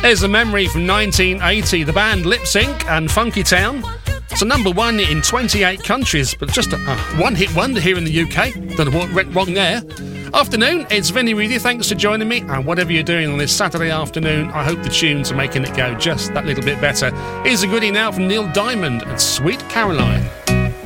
There's a memory from 1980, the band Lip Sync and Funky Town. It's a number one in 28 countries, but just a one-hit wonder here in the UK. Don't know what went wrong there. Afternoon, it's Vinny with you. Thanks for joining me. And whatever you're doing on this Saturday afternoon, I hope the tunes are making it go just that little bit better. Here's a goodie now from Neil Diamond and Sweet Caroline.